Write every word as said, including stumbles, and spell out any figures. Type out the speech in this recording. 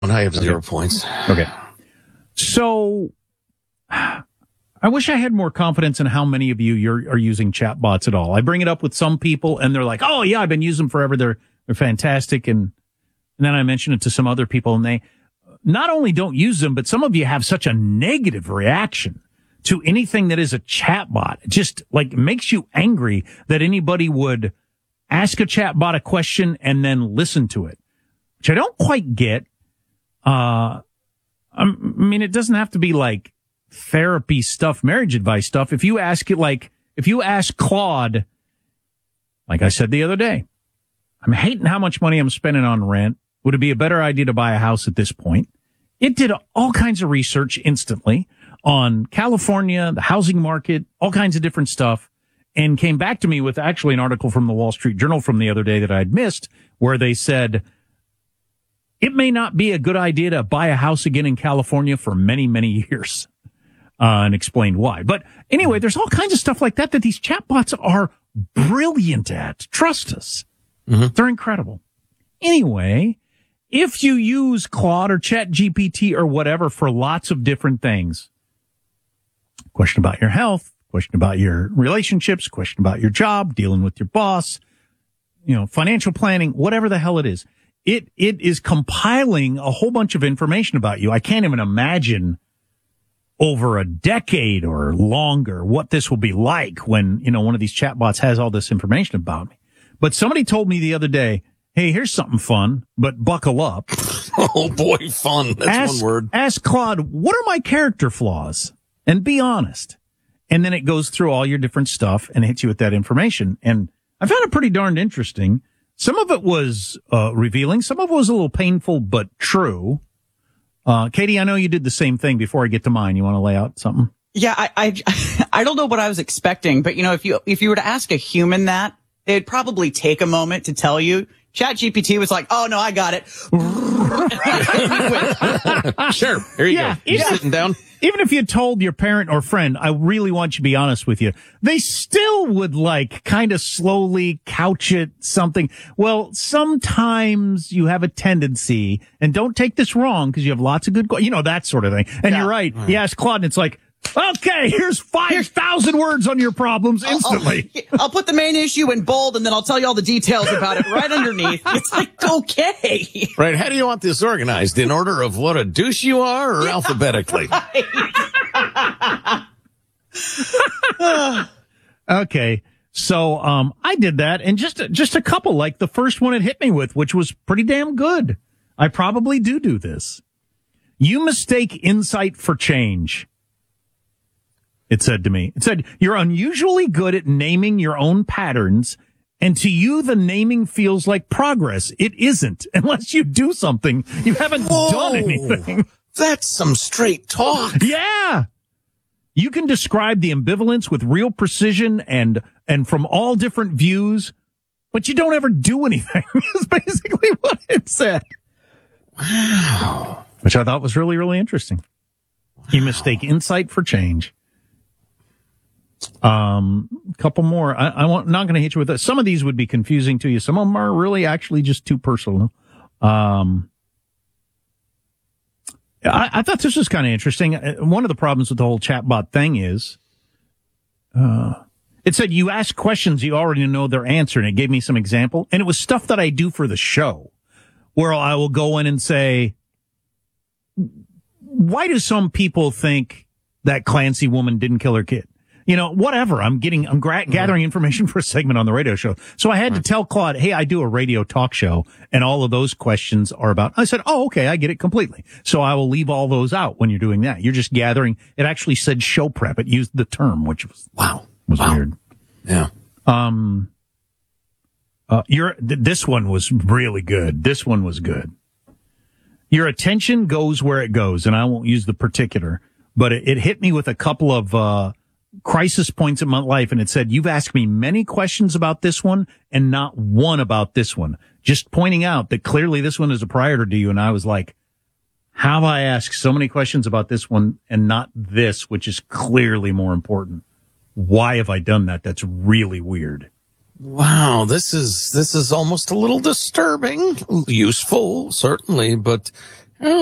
And I have okay. zero points. Okay. So I wish I had more confidence in how many of you you're, are using chatbots at all. I bring it up with some people and they're like, oh yeah, I've been using them forever. They're, they're fantastic. And, and then I mention it to some other people and they not only don't use them, but some of you have such a negative reaction to anything that is a chatbot. It just like makes you angry that anybody would ask a chatbot a question and then listen to it, which I don't quite get. Uh, I mean, it doesn't have to be like therapy stuff, marriage advice stuff. If you ask it, like, if you ask Claude, like I said the other day, I'm hating how much money I'm spending on rent. Would it be a better idea to buy a house at this point? It did all kinds of research instantly on California, the housing market, all kinds of different stuff, and came back to me with actually an article from the Wall Street Journal from the other day that I'd missed, where they said, it may not be a good idea to buy a house again in California for many, many years, uh, and explained why. But anyway, there's all kinds of stuff like that that these chatbots are brilliant at. Trust us. Mm-hmm. They're incredible. Anyway, if you use Claude or ChatGPT or whatever for lots of different things, question about your health, question about your relationships, question about your job, dealing with your boss, you know, financial planning, whatever the hell it is, It, it is compiling a whole bunch of information about you. I can't even imagine over a decade or longer what this will be like when, you know, one of these chatbots has all this information about me. But somebody told me the other day, hey, here's something fun, but buckle up. Oh boy, fun. That's ask, one word. Ask Claude, what are my character flaws? And be honest. And then it goes through all your different stuff and hits you with that information. And I found it pretty darned interesting. Some of it was uh, revealing. Some of it was a little painful, but true. Uh, Katie, I know you did the same thing. Before I get to mine, you want to lay out something? Yeah, I, I, I don't know what I was expecting, but you know, if you, if you were to ask a human that, it'd probably take a moment to tell you. ChatGPT was like, oh no, I got it. Sure. Here you yeah, go. You yeah. sitting down? Even if you told your parent or friend, I really want you to be honest with you, they still would like kind of slowly couch it something. Well, sometimes you have a tendency, and don't take this wrong because you have lots of good, you know, that sort of thing. And yeah. You're right. right. You ask Claude and it's like, okay, here's five thousand words on your problems instantly. I'll, I'll put the main issue in bold and then I'll tell you all the details about it right underneath. It's like, okay. Right. How do you want this organized? In order of what a douche you are or yeah, alphabetically? Right. Okay. So, um, I did that and just, just a couple, like the first one it hit me with, which was pretty damn good. I probably do do this. You mistake insight for change. It said to me, it said, you're unusually good at naming your own patterns, and to you, the naming feels like progress. It isn't, unless you do something. You haven't Whoa, done anything. That's some straight talk. Yeah. You can describe the ambivalence with real precision and, and from all different views, but you don't ever do anything. Is basically what it said. Wow. Which I thought was really, really interesting. Wow. You mistake insight for change. Um, a couple more. I, I want, not going to hit you with that. Some of these would be confusing to you. Some of them are really actually just too personal. Um, I, I thought this was kind of interesting. One of the problems with the whole chatbot thing is, uh, it said you ask questions you already know their answer, and it gave me some example. And it was stuff that I do for the show, where I will go in and say, why do some people think that Clancy woman didn't kill her kid? You know, whatever. I'm getting, I'm gra- gathering information for a segment on the radio show. So I had to tell Claude, hey, I do a radio talk show, and all of those questions are about, I said, oh, okay, I get it completely. So I will leave all those out when you're doing that. You're just gathering. It actually said show prep. It used the term, which was, wow, was wow. weird. Yeah. Um, uh, your, th- this one was really good. This one was good. Your attention goes where it goes, and I won't use the particular, but it, it hit me with a couple of, uh, crisis points in my life, and it said, you've asked me many questions about this one and not one about this one. Just pointing out that clearly this one is a priority to you. And I was like, how have I asked so many questions about this one and not this, which is clearly more important? Why have I done that? That's really weird. Wow, this is this is almost a little disturbing. Useful, certainly, but